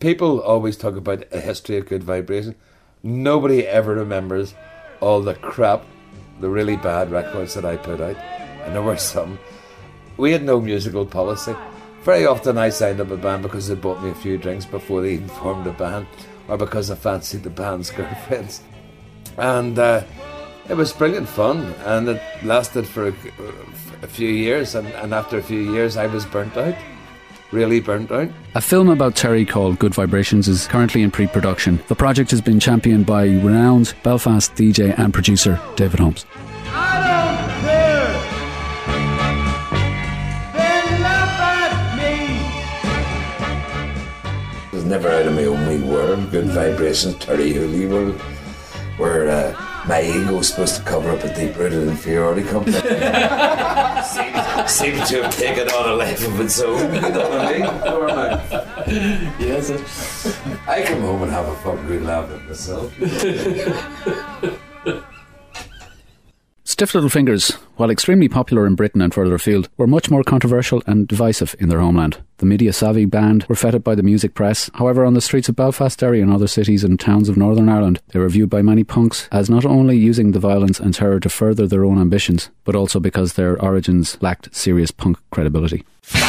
people always talk about a history of Good Vibration. Nobody ever remembers all the crap, the really bad records that I put out. And there were some. We had no musical policy. Very often I signed up a band because they bought me a few drinks before they even formed a band, or because I fancied the band's girlfriends. And it was brilliant fun, and it lasted for a few years, and after a few years I was burnt out. Really burnt out. A film about Terry called Good Vibrations is currently in pre-production. The project has been championed by renowned Belfast DJ and producer David Holmes. I don't care. They laugh at me. I was never out of my own wee world. Good Vibrations, Terry Hooley world, where my ego was supposed to cover up a deep-rooted inferiority complex. Seems to have taken on a life of its own. You know what I mean? Yes. I come home and have a fucking good laugh at myself. Stiff Little Fingers, while extremely popular in Britain and further afield, were much more controversial and divisive in their homeland. The media-savvy band were feted by the music press. However, on the streets of Belfast, Derry and other cities and towns of Northern Ireland, they were viewed by many punks as not only using the violence and terror to further their own ambitions, but also because their origins lacked serious punk credibility.